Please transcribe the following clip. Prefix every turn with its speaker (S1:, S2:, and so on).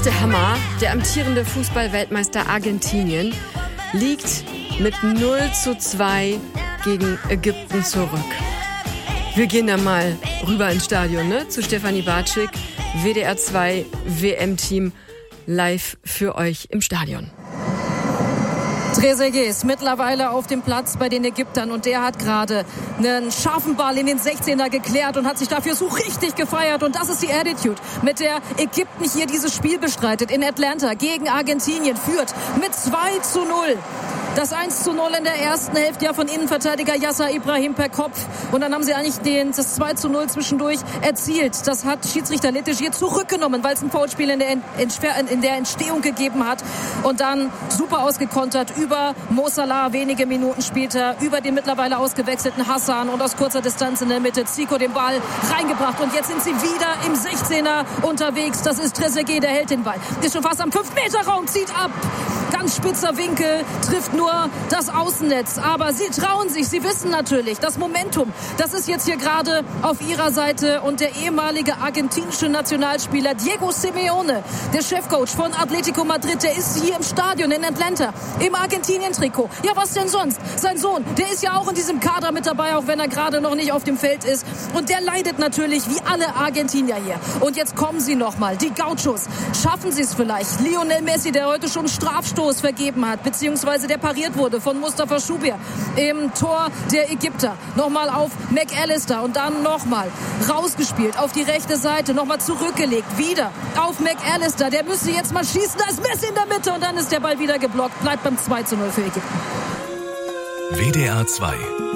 S1: ist der Hammer. Der amtierende Fußball-Weltmeister Argentinien liegt mit 0:2 gegen Ägypten zurück. Wir gehen da mal rüber ins Stadion, ne? Zu Stefanie Bartschik, WDR 2 WM-Team, live für euch im Stadion.
S2: Trezeguet ist mittlerweile auf dem Platz bei den Ägyptern und der hat gerade einen scharfen Ball in den 16er geklärt und hat sich dafür so richtig gefeiert. Und das ist die Attitude, mit der Ägypten hier dieses Spiel bestreitet in Atlanta gegen Argentinien, führt mit 2:0. Das 1:0 in der ersten Hälfte ja von Innenverteidiger Yasser Ibrahim per Kopf. Und dann haben sie eigentlich das 2:0 zwischendurch erzielt. Das hat Schiedsrichter Letigier zurückgenommen, weil es ein Foulspiel in der Entstehung gegeben hat. Und dann super ausgekontert über Mo Salah wenige Minuten später, über den mittlerweile ausgewechselten Hassan und aus kurzer Distanz in der Mitte Zico den Ball reingebracht. Und jetzt sind sie wieder im 16er unterwegs. Das ist Trezeguet, der hält den Ball. Ist schon fast am 5-Meter-Raum, zieht ab. Ganz spitzer Winkel, trifft nur das Außennetz. Aber sie trauen sich, sie wissen natürlich, das Momentum, das ist jetzt hier gerade auf ihrer Seite. Und der ehemalige argentinische Nationalspieler Diego Simeone, der Chefcoach von Atletico Madrid, der ist hier im Stadion in Atlanta, im Argentinien-Trikot. Ja, was denn sonst? Sein Sohn, der ist ja auch in diesem Kader mit dabei, auch wenn er gerade noch nicht auf dem Feld ist. Und der leidet natürlich wie alle Argentinier hier. Und jetzt kommen sie nochmal, die Gauchos. Schaffen sie es vielleicht? Lionel Messi, der heute schon einen Strafstoß vergeben hat, beziehungsweise der pariert wurde von Mustafa Schubir im Tor der Ägypter. Nochmal auf McAllister und dann nochmal rausgespielt auf die rechte Seite, nochmal zurückgelegt, wieder auf McAllister. Der müsste jetzt mal schießen, da ist Messi in der Mitte und dann ist der Ball wieder geblockt. Bleibt beim 2:0 für Ägypten.
S3: WDR 2